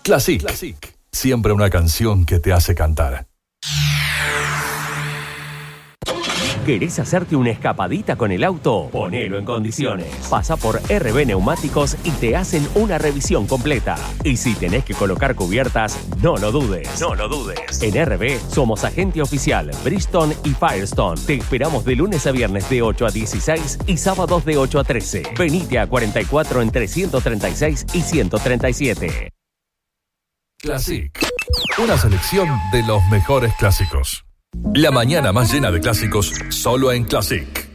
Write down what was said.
Classic. Siempre una canción que te hace cantar. ¿Querés hacerte una escapadita con el auto? Ponelo en condiciones. Pasa por RB Neumáticos y te hacen una revisión completa. Y si tenés que colocar cubiertas, no lo dudes. En RB somos agente oficial Bridgestone y Firestone. Te esperamos de lunes a viernes de 8 a 16 y sábados de 8 a 13. Venite a 44 entre 136 y 137. Classic. Una selección de los mejores clásicos. La mañana más llena de clásicos, solo en Classic.